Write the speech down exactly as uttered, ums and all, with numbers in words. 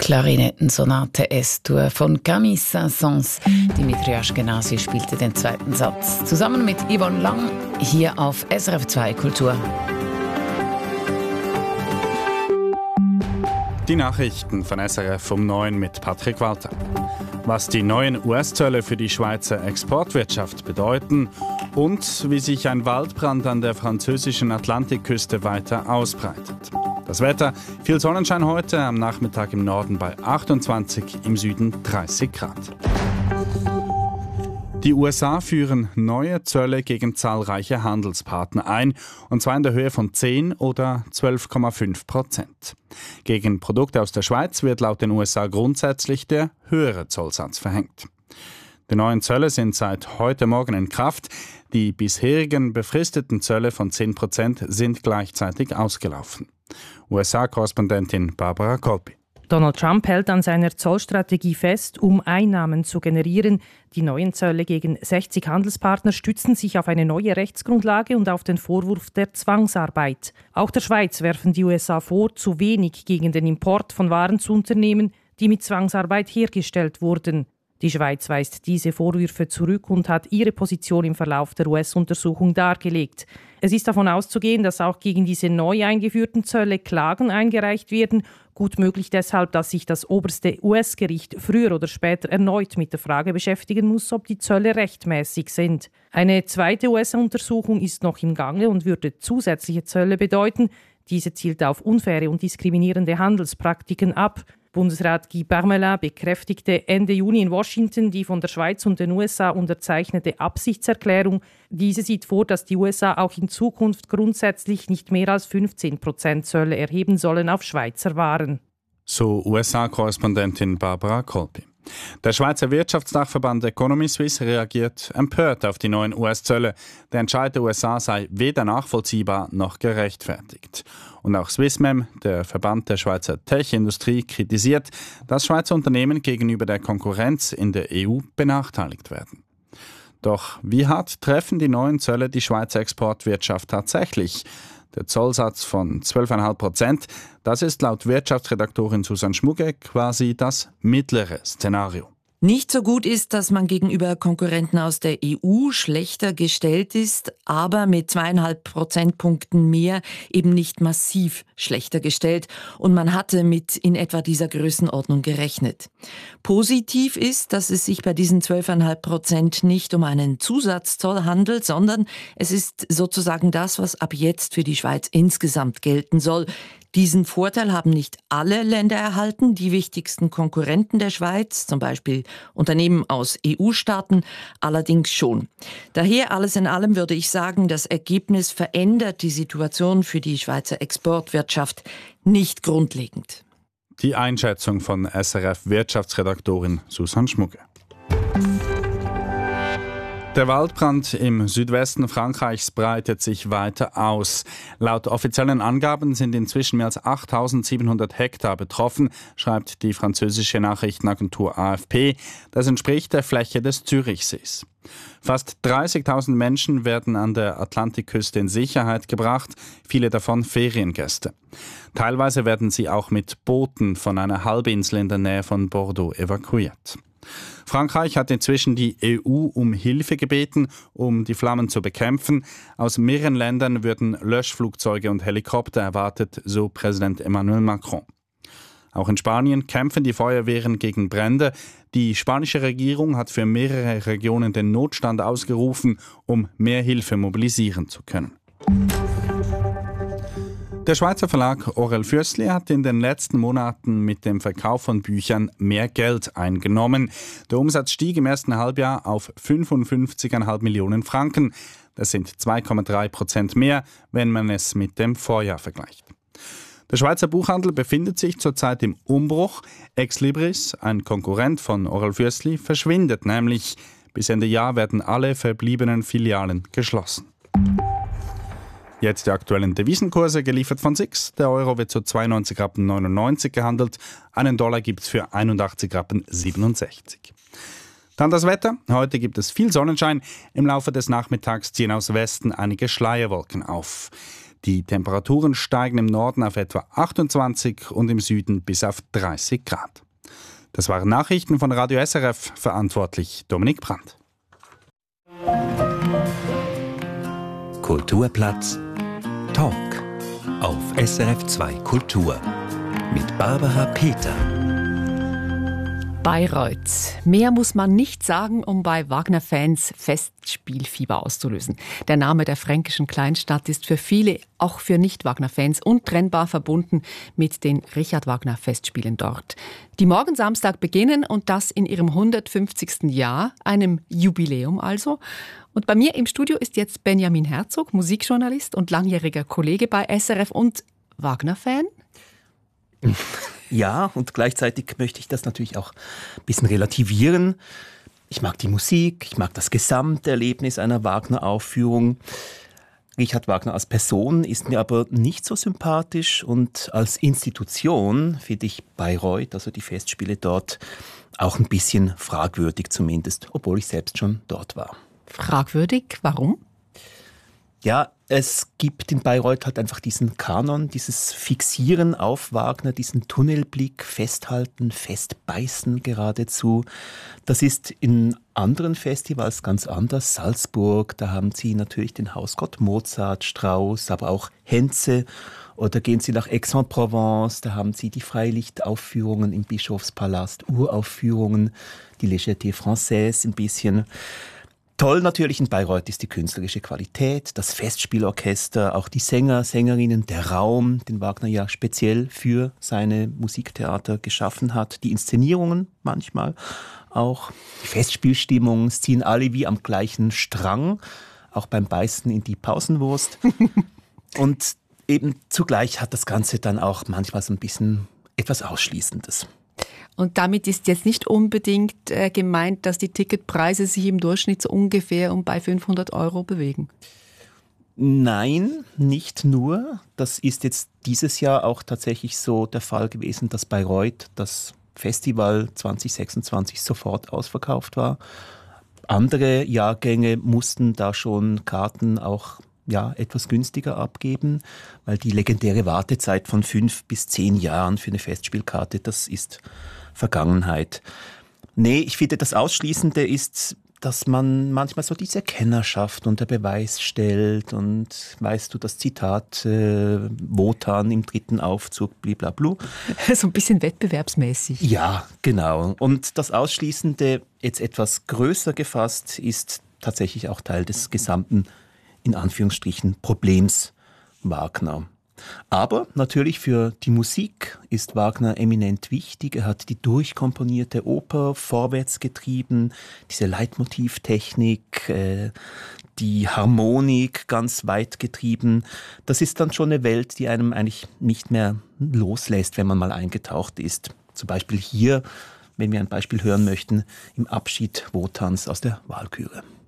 Klarinettensonate S-Dur von Camille Saint-Saëns. Dimitri Ashkenazi spielte den zweiten Satz. Zusammen mit Yvonne Lang hier auf S R F zwei Kultur. Die Nachrichten von S R F um neun mit Patrick Walter. Was die neuen U S-Zölle für die Schweizer Exportwirtschaft bedeuten und wie sich ein Waldbrand an der französischen Atlantikküste weiter ausbreitet. Das Wetter, viel Sonnenschein heute, am Nachmittag im Norden bei achtundzwanzig, im Süden dreißig Grad. Die U S A führen neue Zölle gegen zahlreiche Handelspartner ein, und zwar in der Höhe von zehn oder zwölf Komma fünf Prozent. Gegen Produkte aus der Schweiz wird laut den U S A grundsätzlich der höhere Zollsatz verhängt. Die neuen Zölle sind seit heute Morgen in Kraft. Die bisherigen befristeten Zölle von zehn Prozent sind gleichzeitig ausgelaufen. U S A-Korrespondentin Barbara Kolpi. Donald Trump hält an seiner Zollstrategie fest, um Einnahmen zu generieren. Die neuen Zölle gegen sechzig Handelspartner stützen sich auf eine neue Rechtsgrundlage und auf den Vorwurf der Zwangsarbeit. Auch der Schweiz werfen die U S A vor, zu wenig gegen den Import von Waren zu unternehmen, die mit Zwangsarbeit hergestellt wurden. Die Schweiz weist diese Vorwürfe zurück und hat ihre Position im Verlauf der U S-Untersuchung dargelegt. Es ist davon auszugehen, dass auch gegen diese neu eingeführten Zölle Klagen eingereicht werden. Gut möglich deshalb, dass sich das oberste U S-Gericht früher oder später erneut mit der Frage beschäftigen muss, ob die Zölle rechtmäßig sind. Eine zweite U S-Untersuchung ist noch im Gange und würde zusätzliche Zölle bedeuten. Diese zielt auf unfaire und diskriminierende Handelspraktiken ab. Bundesrat Guy Parmelin bekräftigte Ende Juni in Washington die von der Schweiz und den U S A unterzeichnete Absichtserklärung. Diese sieht vor, dass die U S A auch in Zukunft grundsätzlich nicht mehr als fünfzehn Prozent Zölle erheben sollen auf Schweizer Waren. So U S A-Korrespondentin Barbara Kolpi. Der Schweizer Wirtschaftsdachverband Economy Suisse reagiert empört auf die neuen U S-Zölle. Der Entscheid der U S A sei weder nachvollziehbar noch gerechtfertigt. Und auch Swissmem, der Verband der Schweizer Tech-Industrie, kritisiert, dass Schweizer Unternehmen gegenüber der Konkurrenz in der E U benachteiligt werden. Doch wie hart treffen die neuen Zölle die Schweizer Exportwirtschaft tatsächlich? Der Zollsatz von zwölf Komma fünf Prozent, das ist laut Wirtschaftsredaktorin Susanne Schmugge quasi das mittlere Szenario. Nicht so gut ist, dass man gegenüber Konkurrenten aus der E U schlechter gestellt ist, aber mit zweieinhalb Prozentpunkten mehr eben nicht massiv schlechter gestellt. Und man hatte mit in etwa dieser Größenordnung gerechnet. Positiv ist, dass es sich bei diesen zwölf Komma fünf Prozent nicht um einen Zusatzzoll handelt, sondern es ist sozusagen das, was ab jetzt für die Schweiz insgesamt gelten soll. Diesen Vorteil haben nicht alle Länder erhalten. Die wichtigsten Konkurrenten der Schweiz, zum Beispiel Unternehmen aus E U-Staaten, allerdings schon. Daher alles in allem würde ich sagen, das Ergebnis verändert die Situation für die Schweizer Exportwirtschaft nicht grundlegend. Die Einschätzung von S R F-Wirtschaftsredaktorin Susanne Schmugge. Der Waldbrand im Südwesten Frankreichs breitet sich weiter aus. Laut offiziellen Angaben sind inzwischen mehr als achttausendsiebenhundert Hektar betroffen, schreibt die französische Nachrichtenagentur A F P. Das entspricht der Fläche des Zürichsees. Fast dreißigtausend Menschen werden an der Atlantikküste in Sicherheit gebracht, viele davon Feriengäste. Teilweise werden sie auch mit Booten von einer Halbinsel in der Nähe von Bordeaux evakuiert. Frankreich hat inzwischen die E U um Hilfe gebeten, um die Flammen zu bekämpfen. Aus mehreren Ländern würden Löschflugzeuge und Helikopter erwartet, so Präsident Emmanuel Macron. Auch in Spanien kämpfen die Feuerwehren gegen Brände. Die spanische Regierung hat für mehrere Regionen den Notstand ausgerufen, um mehr Hilfe mobilisieren zu können. Der Schweizer Verlag Orell Füssli hat in den letzten Monaten mit dem Verkauf von Büchern mehr Geld eingenommen. Der Umsatz stieg im ersten Halbjahr auf fünfundfünfzig Komma fünf Millionen Franken. Das sind zwei Komma drei Prozent mehr, wenn man es mit dem Vorjahr vergleicht. Der Schweizer Buchhandel befindet sich zurzeit im Umbruch. Exlibris, ein Konkurrent von Orell Füssli, verschwindet nämlich. Bis Ende Jahr werden alle verbliebenen Filialen geschlossen. Jetzt die aktuellen Devisenkurse, geliefert von S I X. Der Euro wird zu zweiundneunzig Rappen neunundneunzig gehandelt. Einen Dollar gibt es für einundachtzig Rappen siebenundsechzig. Dann das Wetter. Heute gibt es viel Sonnenschein. Im Laufe des Nachmittags ziehen aus Westen einige Schleierwolken auf. Die Temperaturen steigen im Norden auf etwa achtundzwanzig und im Süden bis auf dreißig Grad. Das waren Nachrichten von Radio S R F, verantwortlich Dominik Brandt. Kulturplatz Talk auf S R F zwei Kultur mit Barbara Peter. Bayreuth. Mehr muss man nicht sagen, um bei Wagner-Fans Festspielfieber auszulösen. Der Name der fränkischen Kleinstadt ist für viele, auch für Nicht-Wagner-Fans, untrennbar verbunden mit den Richard-Wagner-Festspielen dort, die morgen Samstag beginnen und das in ihrem hundertfünfzigsten Jahr, einem Jubiläum also. Und bei mir im Studio ist jetzt Benjamin Herzog, Musikjournalist und langjähriger Kollege bei S R F und Wagner-Fan. Ja, und gleichzeitig möchte ich das natürlich auch ein bisschen relativieren. Ich mag die Musik, ich mag das Gesamterlebnis einer Wagner-Aufführung. Richard Wagner als Person ist mir aber nicht so sympathisch und als Institution finde ich Bayreuth, also die Festspiele dort, auch ein bisschen fragwürdig zumindest, obwohl ich selbst schon dort war. Fragwürdig? Warum? Ja, es gibt in Bayreuth halt einfach diesen Kanon, dieses Fixieren auf Wagner, diesen Tunnelblick, Festhalten, Festbeißen geradezu. Das ist in anderen Festivals ganz anders. Salzburg, da haben sie natürlich den Hausgott Mozart, Strauss, aber auch Henze. Oder gehen Sie nach Aix-en-Provence, da haben Sie die Freilichtaufführungen im Bischofspalast, Uraufführungen, die Légèreté Française ein bisschen. Toll natürlich in Bayreuth ist die künstlerische Qualität, das Festspielorchester, auch die Sänger, Sängerinnen, der Raum, den Wagner ja speziell für seine Musiktheater geschaffen hat, die Inszenierungen manchmal auch, die Festspielstimmung, es ziehen alle wie am gleichen Strang, auch beim Beißen in die Pausenwurst. Und eben zugleich hat das Ganze dann auch manchmal so ein bisschen etwas Ausschließendes. Und damit ist jetzt nicht unbedingt äh, gemeint, dass die Ticketpreise sich im Durchschnitt so ungefähr um bei fünfhundert Euro bewegen. Nein, nicht nur. Das ist jetzt dieses Jahr auch tatsächlich so der Fall gewesen, dass Bayreuth, das Festival zwanzig sechsundzwanzig, sofort ausverkauft war. Andere Jahrgänge mussten da schon Karten auch ja, etwas günstiger abgeben, weil die legendäre Wartezeit von fünf bis zehn Jahren für eine Festspielkarte, das ist Vergangenheit. Nee, ich finde, das Ausschließende ist, dass man manchmal so diese Kennerschaft unter Beweis stellt und weißt du, das Zitat äh, Wotan im dritten Aufzug, blablabla. So ein bisschen wettbewerbsmäßig. Ja, genau. Und das Ausschließende, jetzt etwas größer gefasst, ist tatsächlich auch Teil des gesamten, in Anführungsstrichen, Problems Wagner. Aber natürlich für die Musik ist Wagner eminent wichtig. Er hat die durchkomponierte Oper vorwärts getrieben, diese Leitmotivtechnik, äh, die Harmonik ganz weit getrieben. Das ist dann schon eine Welt, die einem eigentlich nicht mehr loslässt, wenn man mal eingetaucht ist. Zum Beispiel hier, wenn wir ein Beispiel hören möchten, im Abschied Wotans aus der Walküre.